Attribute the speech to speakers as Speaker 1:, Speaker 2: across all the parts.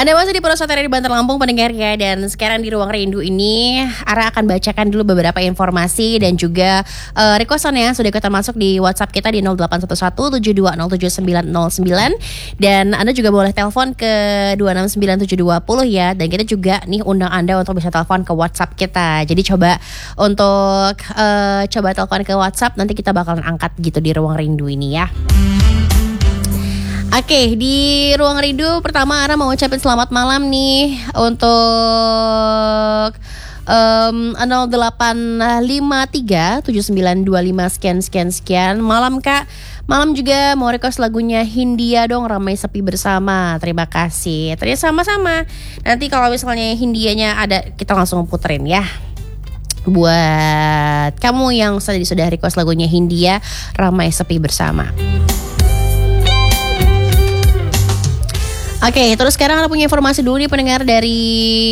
Speaker 1: Anda masih di Prosot di Bantar Lampung pendengar ya. Dan sekarang di Ruang Rindu ini Ara akan bacakan dulu beberapa informasi dan juga requestan yang sudah kita masuk di WhatsApp kita di 0811-7207-909. Dan Anda juga boleh telepon ke 269720 ya. Dan kita juga nih undang Anda untuk bisa telepon ke WhatsApp kita. Jadi coba untuk coba telepon ke WhatsApp, nanti kita bakalan angkat gitu di Ruang Rindu ini ya. Oke, di Ruang Rindu pertama Ara mau ucapin selamat malam nih untuk 0853-7925 sekian. Malam Kak. Malam juga mau request lagunya Hindia dong, Ramai Sepi Bersama. Terima kasih. Terima sama-sama. Nanti kalau misalnya Hindianya ada, kita langsung puterin ya. Buat kamu yang tadi sudah request lagunya Hindia, Ramai Sepi Bersama. Oke, terus sekarang Anda punya informasi dulu nih pendengar dari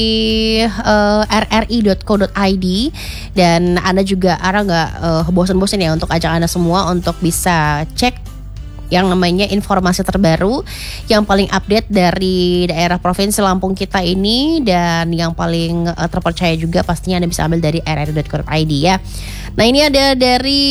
Speaker 1: rri.co.id. Dan Anda juga nggak bosan-bosan ya untuk ajak Anda semua untuk bisa cek yang namanya informasi terbaru yang paling update dari daerah Provinsi Lampung kita ini. Dan yang paling terpercaya juga pastinya Anda bisa ambil dari rri.co.id ya. Nah, ini ada dari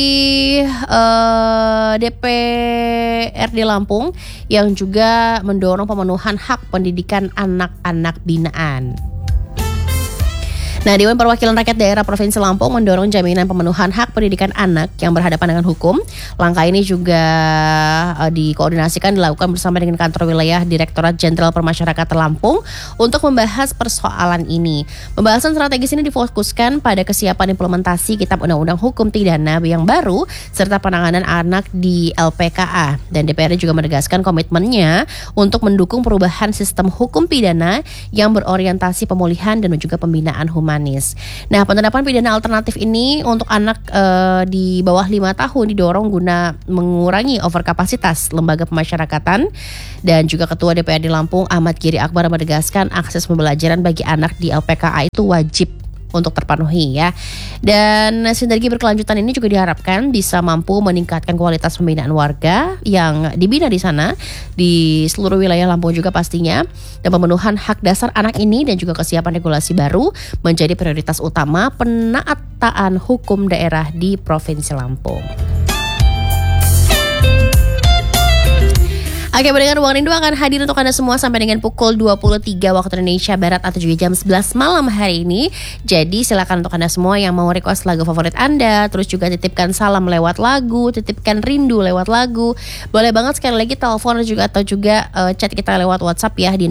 Speaker 1: DPRD Lampung yang juga mendorong pemenuhan hak pendidikan anak-anak binaan. Nah, Dewan Perwakilan Rakyat Daerah Provinsi Lampung mendorong jaminan pemenuhan hak pendidikan anak yang berhadapan dengan hukum. Langkah ini juga dikoordinasikan dilakukan bersama dengan Kantor Wilayah Direktorat Jenderal Permasyarakatan Lampung untuk membahas persoalan ini. Pembahasan strategis ini difokuskan pada kesiapan implementasi Kitab Undang-Undang Hukum Pidana yang baru serta penanganan anak di LPKA. Dan DPRD juga menegaskan komitmennya untuk mendukung perubahan sistem hukum pidana yang berorientasi pemulihan dan juga pembinaan humanis. Nah, penerapan pidana alternatif ini untuk anak di bawah 5 tahun didorong guna mengurangi overkapasitas lembaga pemasyarakatan. Dan juga Ketua DPRD Lampung Ahmad Giri Akbar menegaskan akses pembelajaran bagi anak di LPKA itu wajib untuk terpenuhi ya. Dan sinergi berkelanjutan ini juga diharapkan bisa mampu meningkatkan kualitas pembinaan warga yang dibina di sana di seluruh wilayah Lampung juga pastinya. Dan pemenuhan hak dasar anak ini dan juga kesiapan regulasi baru menjadi prioritas utama penaataan hukum daerah di Provinsi Lampung. Oke, pendengar Ruang Rindu akan hadir untuk Anda semua sampai dengan pukul 23 waktu Indonesia Barat atau juga jam 11 malam hari ini. Jadi silakan untuk Anda semua yang mau request lagu favorit Anda, terus juga titipkan salam lewat lagu, titipkan rindu lewat lagu. Boleh banget sekali lagi telepon juga atau juga chat kita lewat WhatsApp ya di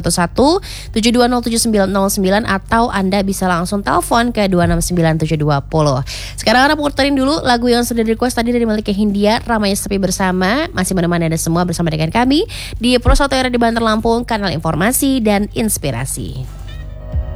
Speaker 1: 0811-7207-909 atau Anda bisa langsung telepon ke 269720. Sekarang Anda puterin dulu lagu yang sudah request tadi dari miliknya Hindia, Ramai Sepi Bersama. Masih menemani Anda semua bersama dengan kami di Prosot di Bantar Lampung, kanal informasi dan inspirasi.